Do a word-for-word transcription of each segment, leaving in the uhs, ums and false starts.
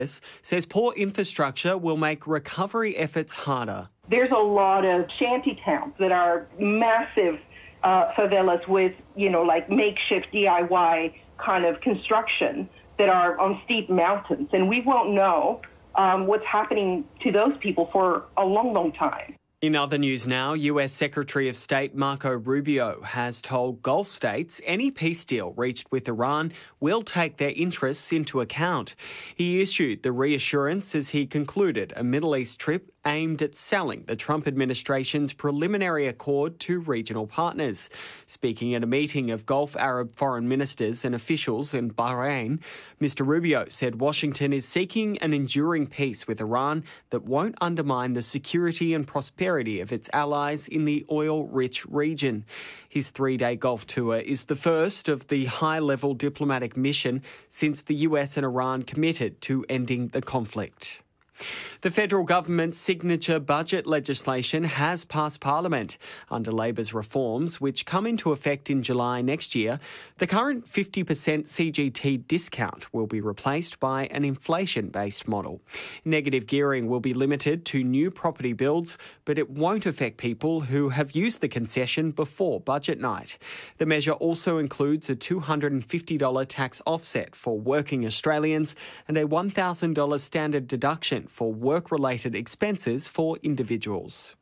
says poor infrastructure will make recovery efforts harder. There's a lot of shanty towns that are massive uh, favelas with, you know, like makeshift D I Y kind of construction that are on steep mountains. And we won't know um, what's happening to those people for a long, long time. In other news now, U S Secretary of State Marco Rubio has told Gulf states any peace deal reached with Iran will take their interests into account. He issued the reassurance as he concluded a Middle East trip aimed at selling the Trump administration's preliminary accord to regional partners. Speaking at a meeting of Gulf Arab foreign ministers and officials in Bahrain, Mister Rubio said Washington is seeking an enduring peace with Iran that won't undermine the security and prosperity of its allies in the oil-rich region. His three-day Gulf tour is the first of the high-level diplomatic mission since the U S and Iran committed to ending the conflict. The federal government's signature budget legislation has passed Parliament. Under Labor's reforms, which come into effect in July next year, the current fifty percent C G T discount will be replaced by an inflation-based model. Negative gearing will be limited to new property builds, but it won't affect people who have used the concession before budget night. The measure also includes a two hundred fifty dollars tax offset for working Australians and a one thousand dollars standard deduction for work-related expenses for individuals.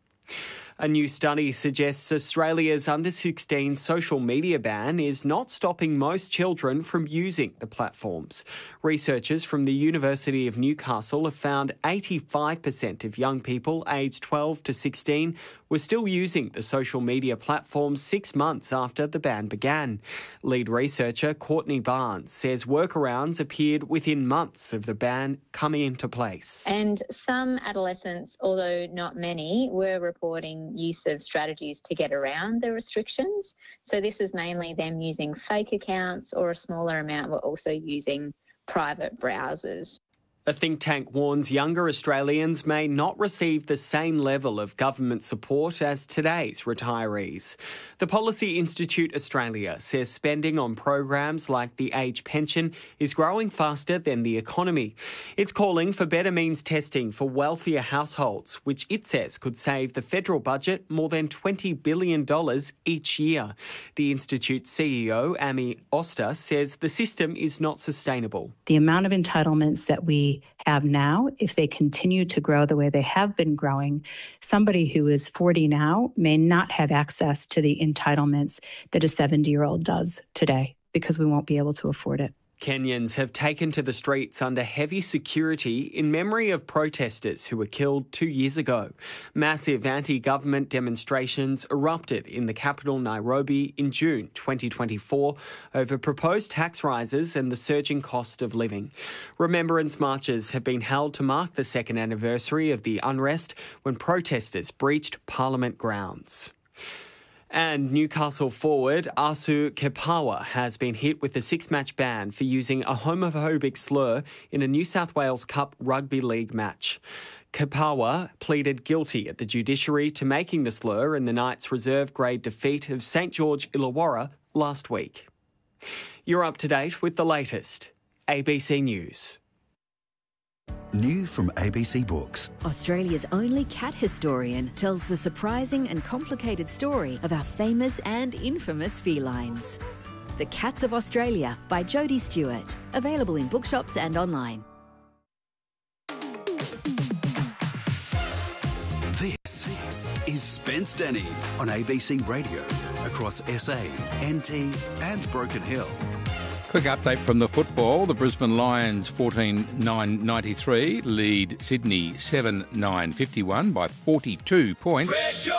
A new study suggests Australia's under sixteen social media ban is not stopping most children from using the platforms. Researchers from the University of Newcastle have found eighty-five percent of young people aged twelve to sixteen were still using the social media platforms six months after the ban began. Lead researcher Courtney Barnes says workarounds appeared within months of the ban coming into place. And some adolescents, although not many, were reporting use of strategies to get around the restrictions. So this was mainly them using fake accounts, or a smaller amount were also using private browsers. A think tank warns younger Australians may not receive the same level of government support as today's retirees. The Policy Institute Australia says spending on programs like the age pension is growing faster than the economy. It's calling for better means testing for wealthier households, which it says could save the federal budget more than twenty billion dollars each year. The Institute's C E O, Amy Oster, says the system is not sustainable. The amount of entitlements that we have now, if they continue to grow the way they have been growing, somebody who is forty now may not have access to the entitlements that a seventy-year-old does today because we won't be able to afford it. Kenyans have taken to the streets under heavy security in memory of protesters who were killed two years ago. Massive anti-government demonstrations erupted in the capital, Nairobi, in June twenty twenty-four over proposed tax rises and the surging cost of living. Remembrance marches have been held to mark the second anniversary of the unrest when protesters breached Parliament grounds. And Newcastle forward Asu Kepawa has been hit with a six-match ban for using a homophobic slur in a New South Wales Cup Rugby League match. Kepawa pleaded guilty at the judiciary to making the slur in the Knights' reserve-grade defeat of St George Illawarra last week. You're up to date with the latest. A B C News. New from A B C Books. Australia's only cat historian tells the surprising and complicated story of our famous and infamous felines. The Cats of Australia by Jodie Stewart. Available in bookshops and online. This is Spence Denny on A B C Radio across S A, N T and Broken Hill. Quick update from the football. The Brisbane Lions fourteen nine ninety-three lead Sydney seven nine fifty-one by forty-two points.